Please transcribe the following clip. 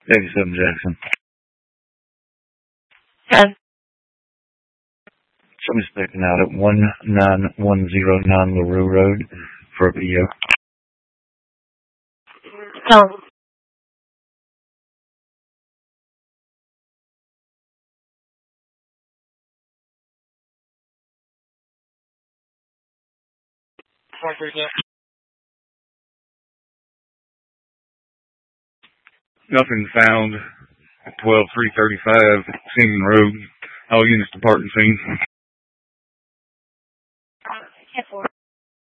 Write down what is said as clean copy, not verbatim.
87 Jackson. 10. Somebody's checking out at 19109 LaRue Road for a PO. Tell him. Nothing found at 12335 Seaman Road. All units departing scene.